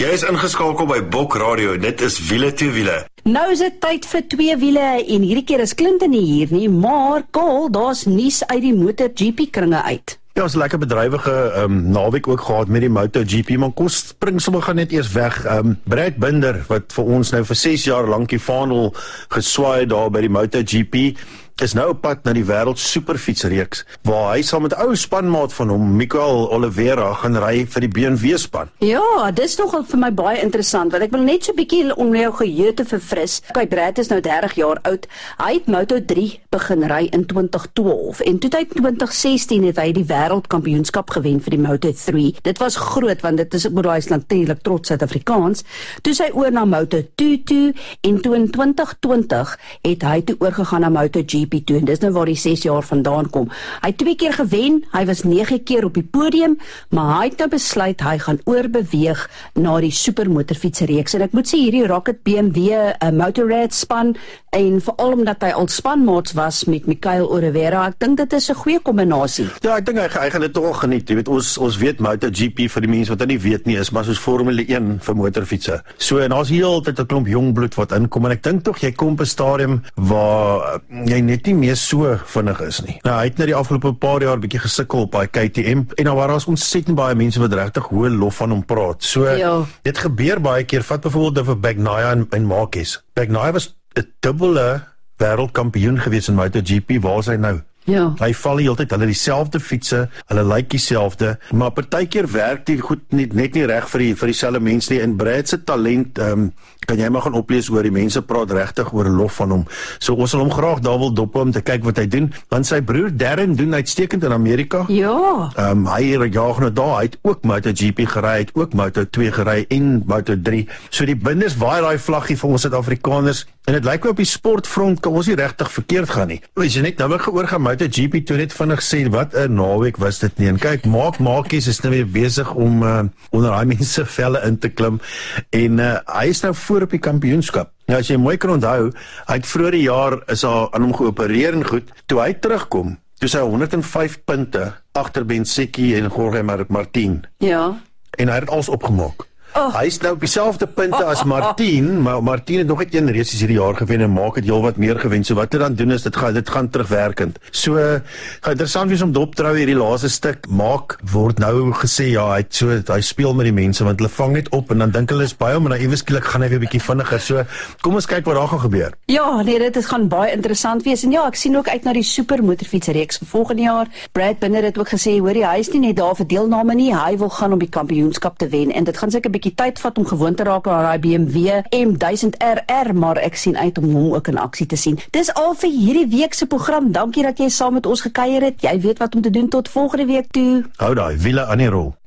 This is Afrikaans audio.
Jy is ingeskakel by Bok Radio. Dit is Wiele toe Wiele. Nou is dit tyd vir twee wiele en hierdie keer is Clinton nie hier nie, maar Karl, daar's nuus uit die MotoGP kringe uit. Ja, ons lekker bedrywige naweek ook gehad met die MotoGP, maar kom spring sommer gaan net eers weg. Brad Binder, wat vir ons nou vir 6 jaar lank die vaandel geswaai daar by die MotoGP, is nou op pad na die wêreld superfietsreeks, waar hy saam met 'n ou spanmaat van hom, Miguel Oliveira, gaan ry vir die BMW span. Ja, dis nogal vir my baie interessant, want ek wil net so 'n bietjie om jou geheue te verfris. Okay, Brad is nou 30 jaar oud. Hy het Moto3 begin ry in 2012 en toe in 2016 het hy die wêreldkampioenskap gewen vir die Moto3. Dit was groot, want dit is ook hy is natuurlik trots Suid-Afrikaans. Toe sy oor na Moto2 toe en toe in 2020 het hy toe oorgegaan na MotoGP toe, en dis nou waar die 6 jaar vandaan kom. Hy het 2 keer gewen, hy was 9 keer op die podium, maar hy het nou besluit hy gaan oorbeweeg na die supermotorfietsreeks, en ek moet sê hierdie Rocket BMW Motorrad span, en veral omdat hy al spanmaats was met Miguel Oliveira, ek dink dit is 'n goeie kombinasie. Ja, ek dink hy gaan dit toch geniet. Jy weet, ons weet MotoGP, vir die mense wat dit nie weet nie, is maar soos Formule 1 vir motorfietsse. So, en daar's heeltyd 'n klomp jong bloed wat inkom, en ek dink tog jy kom op 'n stadium waar jy net nie meer so vinnig is nie. Nou, hy het nou die afgelope paar jaar bietjie gesukkel op hy KTM, en nou waar daar's ontsettend baie mense wat regtig hoë lof van hom praat. So, ja. Dit gebeur baie keer. Vat byvoorbeeld vir Bagnaia en Marquez. Bagnaia was 'n dubbele wêreldkampioen gewees in MotoGP. Waar is hy nou? Ja. Hy val die hele tyd, hulle dieselfde fietsse, hulle lyk dieselfde, maar partykeer werk die goed net nie reg vir dieselfde mense nie. En Brad se talent, kan jy maar gaan oplees oor, die mense praat regtig oor lof van hom. So ons sal hom graag daar wil dop om te kyk wat hy doen, want sy broer Darren doen uitstekend in Amerika. Ja. Hy jaag nou daar, hy het ook MotoGP gery, hy het ook Moto2 gery en Moto3. So die binders waai daai vlaggie vir ons Suid-Afrikaners, en dit lyk my op die sportfront kan ons nie regtig verkeerd gaan nie. As jy net nou oor gaan MotoGP toe net vinnig sê, wat 'n naweek was dit nie. En kyk, Marquez is nou weer besig om onder daai mense velle in te klim, en hy is nou voor op die kampioenskap. Nou as jy mooi kan onthou, hy het vroeër die jaar is aan hom geopereer en goed. Toe hy terugkom, toe sy 105 punte agter Ben Secchi en Jorge Martin. Ja. En hy het alles opgemaak. Hy is nou op dieselfde punte as Martin, maar Martin het nog net een race hierdie jaar gewen en maak het heelwat meer gewen. So wat hy dan doen is dit gaan terugwerkend. So gaan interessant wees om dop trou hierdie laaste stuk. Maak word nou gesê hy speel met die mense, want hulle vang net op en dan dink hulle is baie, maar dan ewe skielik gaan hy weer bietjie vinniger. So kom ons kyk wat daar gaan gebeur. Ja, nee, dit gaan baie interessant wees, en ja, ek sien ook uit na die supermotorfietsreeks vir volgende jaar. Brad Binder het ook gesê, hoorie, hy is nie net daar vir deelname nie, hy wil gaan om die kampioenskap te wen, en dit gaan seker bietjie tyd vat om gewoon te raak aan daai BMW M1000 RR, maar ek sien uit om hom ook in aksie te sien. Dis al vir hierdie week se program. Dankie dat jy saam met ons gekuier het. Jy weet wat om te doen. Tot volgende week toe. Hou daai wiele aan die rol.